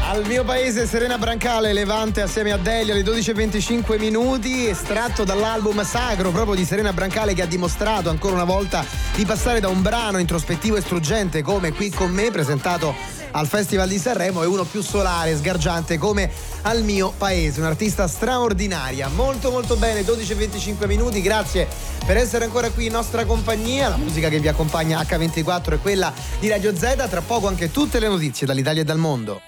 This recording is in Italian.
Al mio paese Serena Brancale, Levante assieme a Delia alle 12:25 minuti, estratto dall'album sacro proprio di Serena Brancale, che ha dimostrato ancora una volta di passare da un brano introspettivo e struggente come Qui con me, presentato al Festival di Sanremo, e uno più solare, sgargiante come Al mio paese. Un'artista straordinaria. Molto molto bene, 12:25 minuti, grazie per essere ancora qui in nostra compagnia. La musica che vi accompagna H24 è quella di Radio Z. Tra poco anche tutte le notizie dall'Italia e dal mondo.